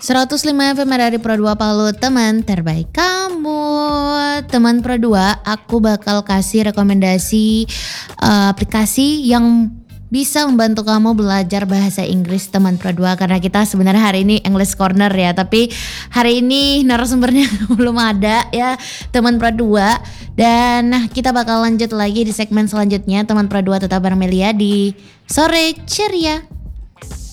105 FM dari Pro 2 Palu, teman terbaik kamu. Teman Pro 2, aku bakal kasih rekomendasi aplikasi yang bisa membantu kamu belajar bahasa Inggris, teman Pro 2. Karena kita sebenarnya hari ini English Corner ya, tapi hari ini narasumbernya belum ada ya, teman Pro 2. Dan kita bakal lanjut lagi di segmen selanjutnya. Teman Pro 2 tetap bareng Melia di Sore Ceria.